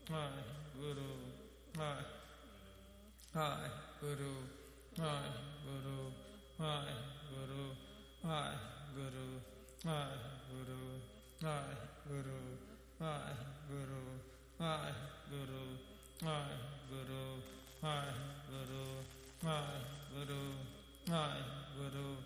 Guru, Hi, Guru, Hi, Guru, Hi, Guru, Hi, Guru, Hi, Guru, Hi, Guru, Hi, Guru, Hi, Guru, Hi, Guru, Hi, Guru, Hi, Guru, Hi, Guru,